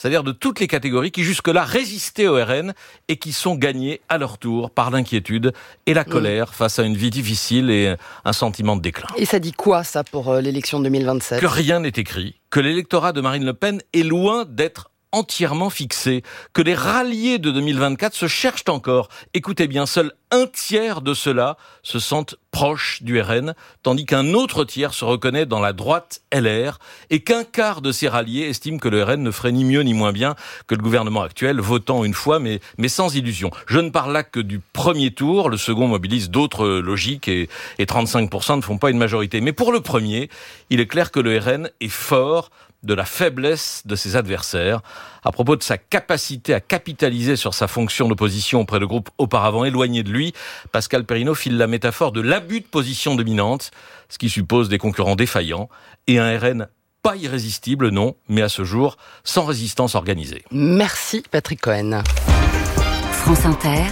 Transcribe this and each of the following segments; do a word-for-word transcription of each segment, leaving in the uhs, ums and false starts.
c'est-à-dire de toutes les catégories qui jusque-là résistaient au R N et qui sont gagnées à leur tour par l'inquiétude et la colère mmh. face à une vie difficile et un sentiment de déclin. Et ça dit quoi, ça, pour l'élection de deux mille vingt-sept ? Que rien n'est écrit, que l'électorat de Marine Le Pen est loin d'être entièrement fixé, que les ralliés de deux mille vingt-quatre se cherchent encore. Écoutez bien, seul un tiers de ceux-là se sentent proches du R N, tandis qu'un autre tiers se reconnaît dans la droite L R, et qu'un quart de ces ralliés estiment que le R N ne ferait ni mieux ni moins bien que le gouvernement actuel, votant une fois, mais, mais sans illusion. Je ne parle là que du premier tour, le second mobilise d'autres logiques, et, et trente-cinq pour cent ne font pas une majorité. Mais pour le premier, il est clair que le R N est fort de la faiblesse de ses adversaires. À propos de sa capacité à capitaliser sur sa fonction d'opposition auprès de groupes auparavant éloignés de lui, Pascal Perrineau file la métaphore de l'abus de position dominante, ce qui suppose des concurrents défaillants et un R N pas irrésistible, non, mais à ce jour, sans résistance organisée. Merci Patrick Cohen. France Inter,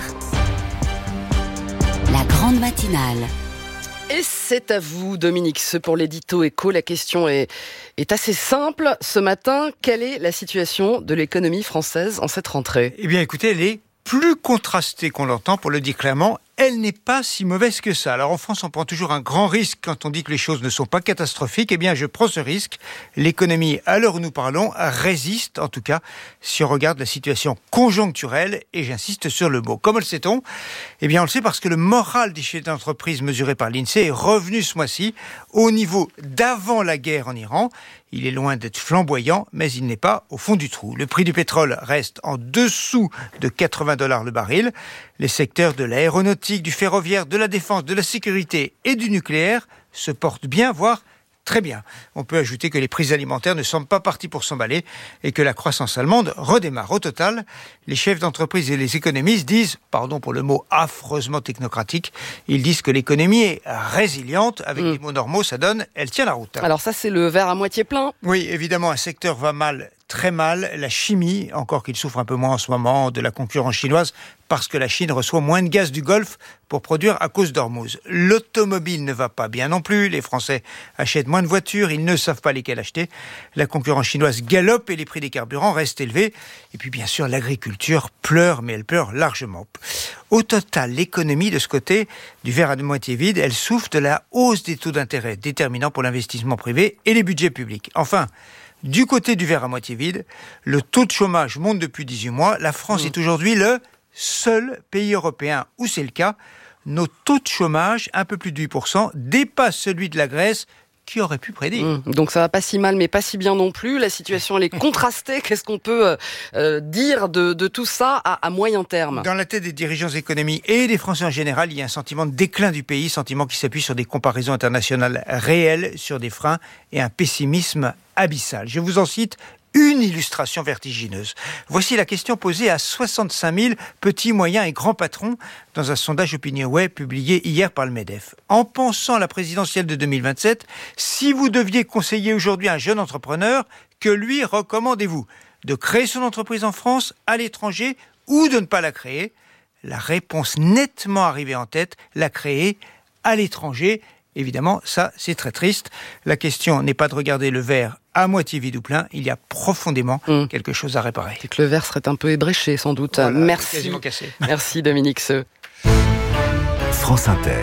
la grande matinale. Et c'est à vous, Dominique Seux, pour l'édito Écho. La question est, est assez simple. Ce matin, quelle est la situation de l'économie française en cette rentrée ? Eh bien, écoutez, elle est plus contrastée qu'on l'entend, pour le dire clairement. Elle n'est pas si mauvaise que ça. Alors en France, on prend toujours un grand risque quand on dit que les choses ne sont pas catastrophiques. Eh bien, je prends ce risque. L'économie, à l'heure où nous parlons, résiste, en tout cas, si on regarde la situation conjoncturelle, et j'insiste sur le mot. Comment le sait-on ? Eh bien, on le sait parce que le moral des chefs d'entreprise mesuré par l'INSEE est revenu ce mois-ci au niveau d'avant la guerre en Iran. Il est loin d'être flamboyant, mais il n'est pas au fond du trou. Le prix du pétrole reste en dessous de quatre-vingts dollars le baril. Les secteurs de l'aéronautique, du ferroviaire, de la défense, de la sécurité et du nucléaire se portent bien, voire très bien. On peut ajouter que les prix alimentaires ne semblent pas partis pour s'emballer et que la croissance allemande redémarre. Au total, les chefs d'entreprise et les économistes disent, pardon pour le mot affreusement technocratique, ils disent que l'économie est résiliente. Avec mmh. les mots normaux, ça donne, elle tient la route. Alors ça, c'est le verre à moitié plein. Oui, évidemment, un secteur va mal, très mal. La chimie, encore qu'il souffre un peu moins en ce moment de la concurrence chinoise, parce que la Chine reçoit moins de gaz du Golfe pour produire à cause d'Ormuz. L'automobile ne va pas bien non plus. Les Français achètent moins de voitures, ils ne savent pas lesquelles acheter. La concurrence chinoise galope et les prix des carburants restent élevés. Et puis bien sûr, l'agriculture pleure, mais elle pleure largement. Au total, l'économie de ce côté du verre à moitié vide, elle souffre de la hausse des taux d'intérêt, déterminant pour l'investissement privé et les budgets publics. Enfin, du côté du verre à moitié vide, le taux de chômage monte depuis dix-huit mois. La France mmh. est aujourd'hui le seul pays européen où c'est le cas. Nos taux de chômage, un peu plus de huit pour cent, dépassent celui de la Grèce, qui aurait pu prédire. Mmh, donc ça va pas si mal, mais pas si bien non plus. La situation, elle est contrastée. Qu'est-ce qu'on peut euh, dire de, de tout ça à, à moyen terme ? Dans la tête des dirigeants économiques et des Français en général, il y a un sentiment de déclin du pays, sentiment qui s'appuie sur des comparaisons internationales réelles, sur des freins et un pessimisme abyssal. Je vous en cite une illustration vertigineuse. Voici la question posée à soixante-cinq mille petits, moyens et grands patrons dans un sondage OpinionWay publié hier par le MEDEF. En pensant à la présidentielle de deux mille vingt-sept, si vous deviez conseiller aujourd'hui un jeune entrepreneur, que lui recommandez-vous ? De créer son entreprise en France, à l'étranger, ou de ne pas la créer ? La réponse nettement arrivée en tête, la créer à l'étranger. Évidemment, ça, c'est très triste. La question n'est pas de regarder le verre à moitié vide ou plein. Il y a profondément mmh. quelque chose à réparer. C'est que le verre serait un peu ébréché, sans doute. Voilà, merci. Quasiment cassé. Merci, Dominique Seux. France Inter.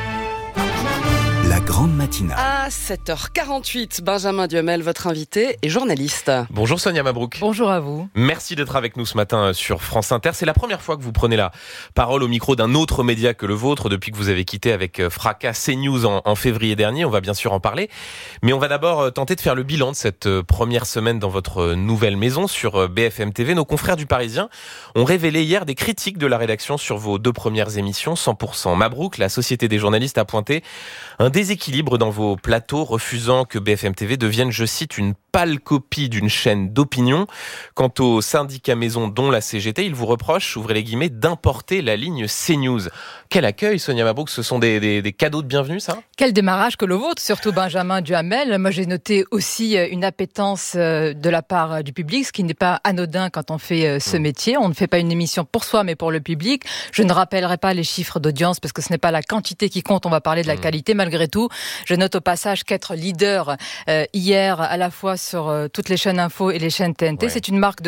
La grande matinale. À sept heures quarante-huit, Benjamin Duhamel, votre invité, et journaliste. Bonjour Sonia Mabrouk. Bonjour à vous. Merci d'être avec nous ce matin sur France Inter. C'est la première fois que vous prenez la parole au micro d'un autre média que le vôtre depuis que vous avez quitté avec fracas CNews en, en février dernier. On va bien sûr en parler. Mais on va d'abord tenter de faire le bilan de cette première semaine dans votre nouvelle maison sur B F M T V. Nos confrères du Parisien ont révélé hier des critiques de la rédaction sur vos deux premières émissions, cent pour cent Mabrouk. La Société des journalistes a pointé un déséquilibre dans vos plateaux, refusant que B F M T V devienne, je cite, une pâle copie d'une chaîne d'opinion. Quant au syndicat maison, dont la C G T, il vous reproche, ouvrez les guillemets, d'importer la ligne CNews. Quel accueil, Sonia Mabrouk, ce sont des, des, des cadeaux de bienvenue, ça ? Quel démarrage que le vôtre, surtout Benjamin Duhamel. Moi, j'ai noté aussi une appétence de la part du public, ce qui n'est pas anodin quand on fait ce métier. On ne fait pas une émission pour soi, mais pour le public. Je ne rappellerai pas les chiffres d'audience, parce que ce n'est pas la quantité qui compte, on va parler de la qualité. Malgré tout, je note au passage qu'être leader euh, hier, à la fois sur euh, toutes les chaînes info et les chaînes T N T, ouais. c'est une marque de